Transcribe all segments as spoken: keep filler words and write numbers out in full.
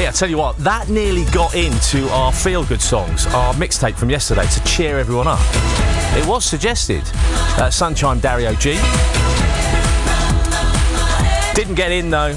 Hey, I tell you what, that nearly got into our feel-good songs, our mixtape from yesterday, to cheer everyone up. It was suggested. Uh, Sunshine Dario G. Didn't get in, though.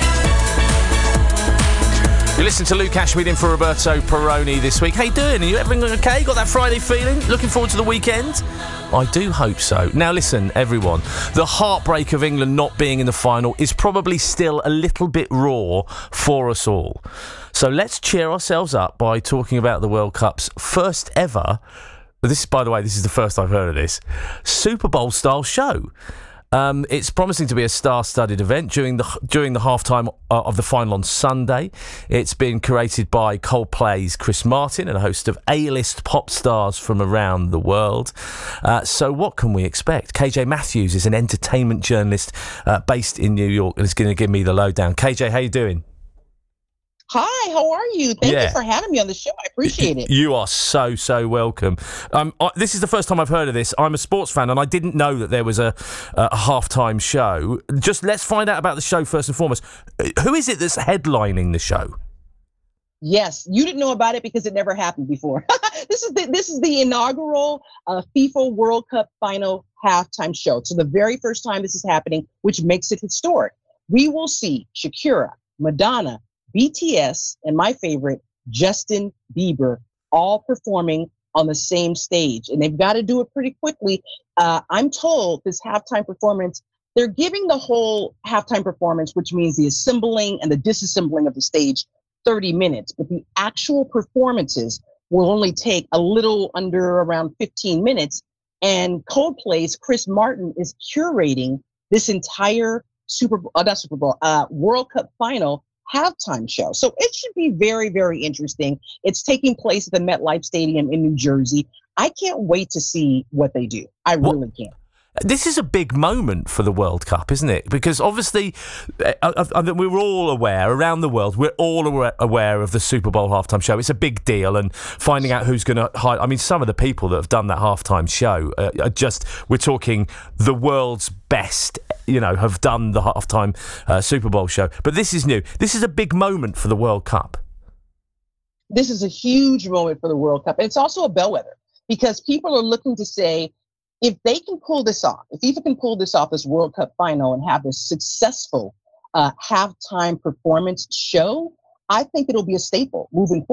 You listen to Luke Ashmead in for Roberto Perrone this week. How you doing? Are you everything okay? Got that Friday feeling? Looking forward to the weekend? I do hope so. Now listen, everyone, the heartbreak of England not being in the final is probably still a little bit raw for us all. So let's cheer ourselves up by talking about the World Cup's first ever, this, by the way, this is the first I've heard of this, Super Bowl style show. Um, it's promising to be a star-studded event during the during the halftime uh, of the final on Sunday. It's been curated by Coldplay's Chris Martin and a host of A-list pop stars from around the world. Uh, so what can we expect? K J Matthews is an entertainment journalist uh, based in New York and is going to give me the lowdown. K J, how you doing? Hi, how are you? Thank yeah. you for having me on the show. I appreciate it. You are so, so welcome. Um, I, this is the first time I've heard of this. I'm a sports fan and I didn't know that there was a, a halftime show. Just let's find out about the show first and foremost. Who is it that's headlining the show? Yes, you didn't know about it because it never happened before. this is the, this is the inaugural uh, FIFA World Cup final halftime show. So the very first time this is happening, which makes it historic. We will see Shakira, Madonna, B T S, and my favorite, Justin Bieber, all performing on the same stage. And they've got to do it pretty quickly. Uh, I'm told this halftime performance, they're giving the whole halftime performance, which means the assembling and the disassembling of the stage, thirty minutes. But the actual performances will only take a little under around fifteen minutes. And Coldplay's Chris Martin is curating this entire Super Bowl, uh, not Super Bowl, uh, World Cup final halftime show. So it should be very, very interesting. It's taking place at the MetLife Stadium in New Jersey. I can't wait to see what they do. I really well, can't. This is a big moment for the World Cup, isn't it? Because obviously, uh, uh, we're all aware, around the world, we're all aware, aware of the Super Bowl halftime show. It's a big deal, and finding out who's going to hide. I mean, some of the people that have done that halftime show uh, are just, we're talking the world's best, you know, have done the halftime uh, Super Bowl show. But this is new. This is a big moment for the World Cup. This is a huge moment for the World Cup. And it's also a bellwether because people are looking to say, if they can pull this off, if FIFA can pull this off, this World Cup final, and have this successful uh, halftime performance show, I think it'll be a staple moving forward.